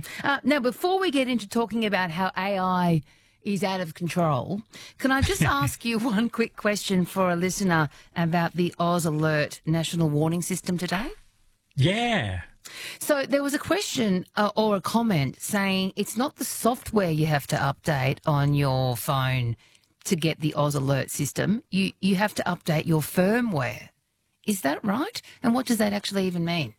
Now, before we get into talking about how AI is out of control, can I just ask you one quick question for a listener about the Oz Alert National Warning System today? Yeah. So there was a question or a comment saying it's not the software you have to update on your phone to get the Oz Alert system. You have to update your firmware. Is that right? And what does that actually even mean?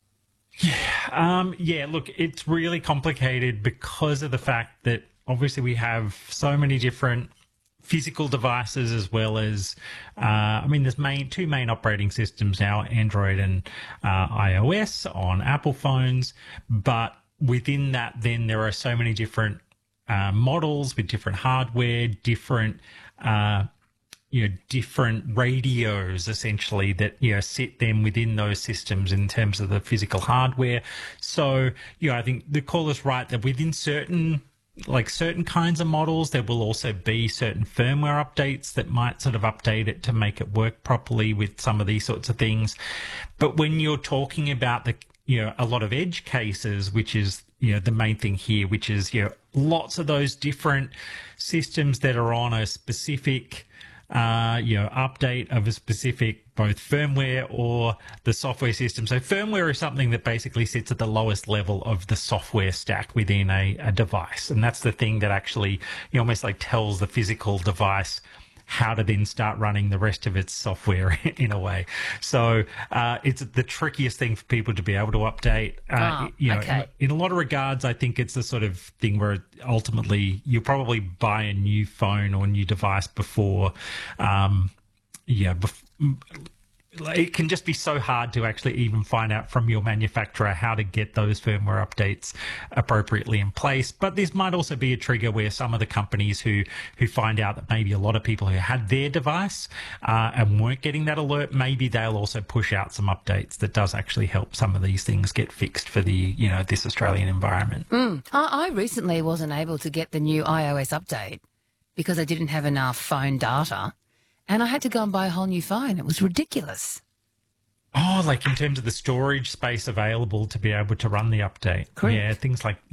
Yeah, look, it's really complicated because of the fact that obviously we have so many different physical devices as well as, there's two main operating systems now, Android and iOS on Apple phones. But within that, then there are so many different models with different hardware, different different radios essentially that, sit then within those systems in terms of the physical hardware. So, I think the call is right that within certain kinds of models, there will also be certain firmware updates that might sort of update it to make it work properly with some of these sorts of things. But when you're talking about a lot of edge cases, which is, the main thing here, which is, lots of those different systems that are on a specific update of a specific both firmware or the software system. So firmware is something that basically sits at the lowest level of the software stack within a device. And that's the thing that actually almost like tells the physical device how to then start running the rest of its software in a way. So it's the trickiest thing for people to be able to update. Okay. In a lot of regards, I think it's the sort of thing where ultimately you probably buy a new phone or new device before, it can just be so hard to actually even find out from your manufacturer how to get those firmware updates appropriately in place. But this might also be a trigger where some of the companies who find out that maybe a lot of people who had their device and weren't getting that alert, maybe they'll also push out some updates that does actually help some of these things get fixed for the, this Australian environment. I recently wasn't able to get the new iOS update because I didn't have enough phone data. And I had to go and buy a whole new phone. It was ridiculous. Oh, like in terms of the storage space available to be able to run the update. Correct. Yeah, things like,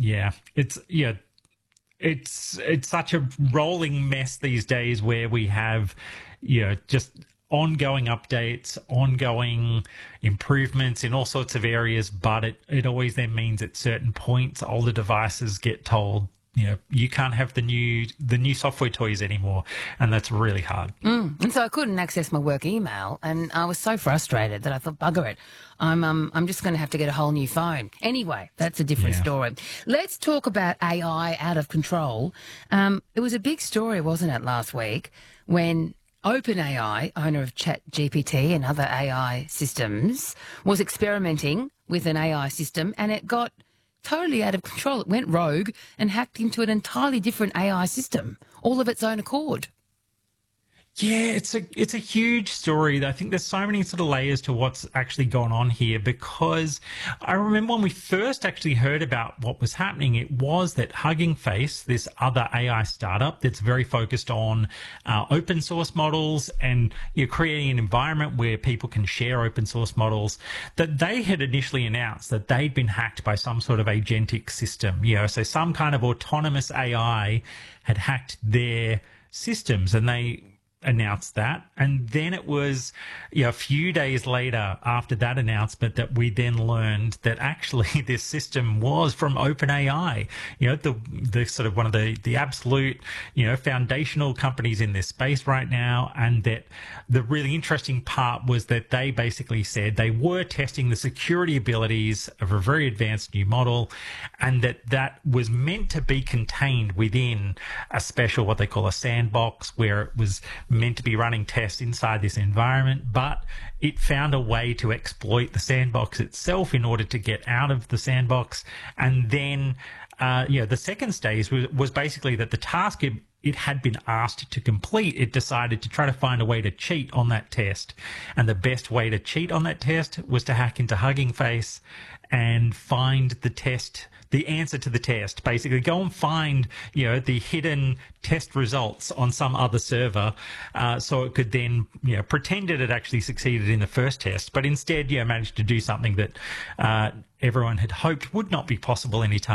it's such a rolling mess these days where we have, just ongoing updates, ongoing improvements in all sorts of areas. But it always then means at certain points, older devices get told, you can't have the new software toys anymore, and that's really hard. And so I couldn't access my work email, and I was so frustrated that I thought, bugger it, I'm just going to have to get a whole new phone. Anyway, that's a different story. Let's talk about AI out of control. It was a big story, wasn't it, last week when OpenAI, owner of ChatGPT and other AI systems, was experimenting with an AI system, and it got totally out of control. It went rogue and hacked into an entirely different AI system, all of its own accord. Yeah, it's a huge story. I think there's so many sort of layers to what's actually gone on here, because I remember when we first actually heard about what was happening, it was that Hugging Face, this other AI startup that's very focused on open source models and creating an environment where people can share open source models, that they had initially announced that they'd been hacked by some sort of agentic system. So some kind of autonomous AI had hacked their systems, and they announced that. And then it was a few days later after that announcement that we then learned that actually this system was from OpenAI, the sort of one of the absolute, foundational companies in this space right now. And that the really interesting part was that they basically said they were testing the security abilities of a very advanced new model, and that was meant to be contained within a special, what they call a sandbox, where it was meant to be running tests inside this environment, but it found a way to exploit the sandbox itself in order to get out of the sandbox. And then, the second stage was basically that the task it had been asked to complete, it decided to try to find a way to cheat on that test. And the best way to cheat on that test was to hack into Hugging Face and find the answer to the test. Basically, go and find, the hidden test results on some other server, so it could then, pretend that it actually succeeded in the first test, but instead, managed to do something that everyone had hoped would not be possible anytime